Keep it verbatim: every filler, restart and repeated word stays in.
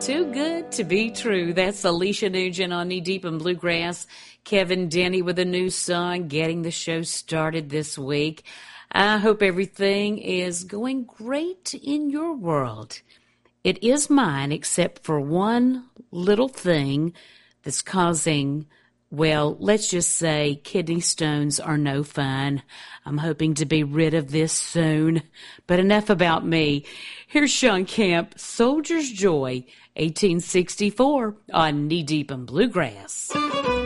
Too good to be true. That's Alicia Nugent on Knee Deep in Bluegrass. Kevin Denny with a new song, getting the show started this week. I hope everything is going great in your world. It is mine, except for one little thing that's causing, well, let's just say kidney stones are no fun. I'm hoping to be rid of this soon. But enough about me. Here's Sean Camp, Soldier's Joy, eighteen sixty-four, on Knee Deep in Bluegrass.